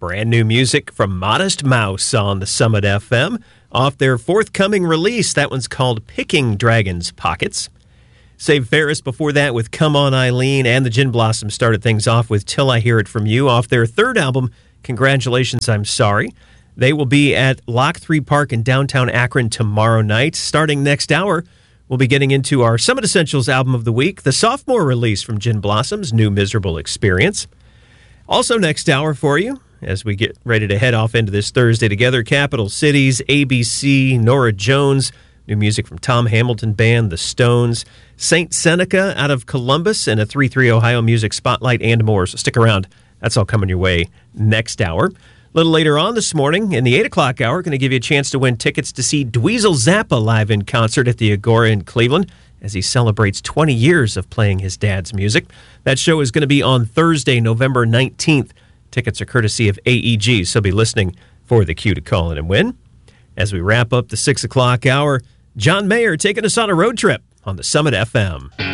Brand new music from Modest Mouse on the Summit FM off their forthcoming release. That one's called Picking Dragon's Pockets. Save Ferris before that with Come On Eileen, and the Gin Blossoms started things off with Till I Hear It From You off their third album, Congratulations, I'm Sorry. They will be at Lock 3 Park in downtown Akron tomorrow night. Starting next hour, we'll be getting into our Summit Essentials album of the week, the sophomore release from Gin Blossoms, New Miserable Experience. Also next hour for you, as we get ready to head off into this Thursday together, Capital Cities, ABC, Norah Jones, new music from Tom Hamilton Band, The Stones, St. Seneca out of Columbus, and a 3-3 Ohio Music Spotlight and more. So stick around. That's all coming your way next hour. A little later on this morning, in the 8 o'clock hour, going to give you a chance to win tickets to see Dweezil Zappa live in concert at the Agora in Cleveland as he celebrates 20 years of playing his dad's music. That show is going to be on Thursday, November 19th. Tickets are courtesy of AEG, so be listening for the cue to call in and win. As we wrap up the 6 o'clock hour, John Mayer taking us on a road trip on the Summit FM.